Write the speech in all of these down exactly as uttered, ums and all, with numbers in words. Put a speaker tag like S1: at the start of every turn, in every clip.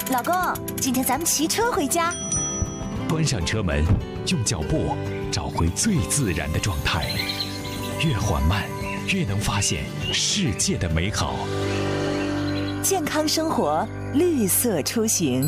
S1: 老公，今天咱们骑车回家。
S2: 关上车门，用脚步找回最自然的状态，越缓慢，越能发现世界的美好。
S1: 健康生活，绿色出行。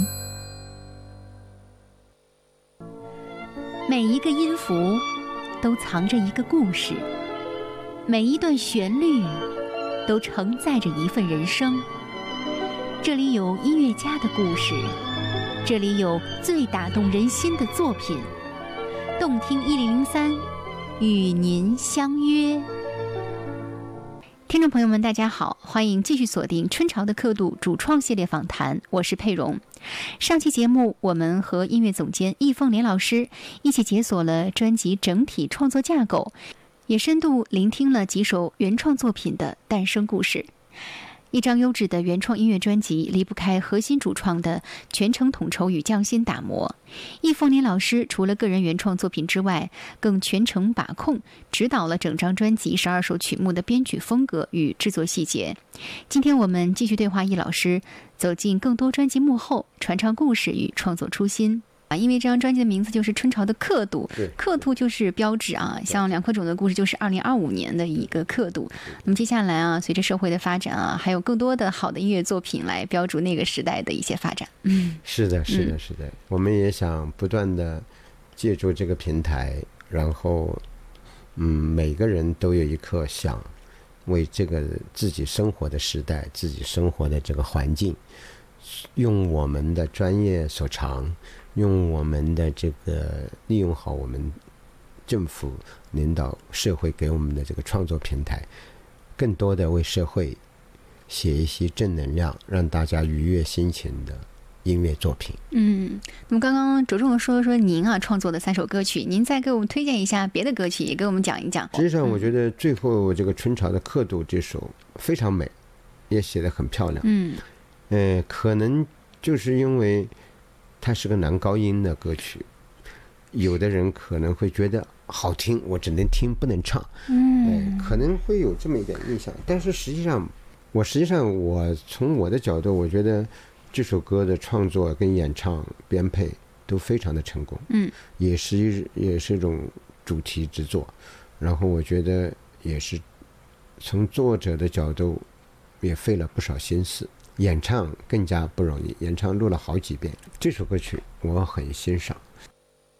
S3: 每一个音符都藏着一个故事，每一段旋律都承载着一份人生。这里有音乐家的故事，这里有最打动人心的作品。动听一零零三，与您相约。听众朋友们大家好，欢迎继续锁定春潮的刻度主创系列访谈，我是佩蓉。上期节目我们和音乐总监易凤莲老师一起解锁了专辑整体创作架构，也深度聆听了几首原创作品的诞生故事。一张优质的原创音乐专辑离不开核心主创的全程统筹与匠心打磨。易凤莲老师除了个人原创作品之外，更全程把控指导了整张专辑十二首曲目的编曲风格与制作细节。今天我们继续对话易老师，走进更多专辑幕后，传唱故事与创作初心。啊，因为这张专辑的名字就是春潮的刻度，刻度就是标志啊。像梁克种的故事就是二零二五年的一个刻度。那么接下来啊，随着社会的发展啊，还有更多的好的音乐作品来标注那个时代的一些发展。嗯，
S4: 是的，是的，是的。嗯、我们也想不断的借助这个平台，然后嗯，每个人都有一颗想为这个自己生活的时代、自己生活的这个环境，用我们的专业所长。用我们的这个利用好我们政府领导社会给我们的这个创作平台，更多的为社会写一些正能量，让大家愉悦心情的音乐作品。
S3: 嗯，那么刚刚着重的说说您啊创作的三首歌曲，您再给我们推荐一下别的歌曲，也给我们讲一讲。
S4: 实际上我觉得最后这个春潮的刻度这首非常美，也写得很漂亮。嗯，呃，可能就是因为它是个男高音的歌曲，有的人可能会觉得好听，我只能听不能唱，嗯、呃，可能会有这么一点印象。但是实际上，我实际上我从我的角度，我觉得这首歌的创作跟演唱、编配都非常的成功，嗯，也是也是一种主题之作。然后我觉得也是从作者的角度也费了不少心思。演唱更加不容易，演唱录了好几遍。这首歌曲我很欣赏，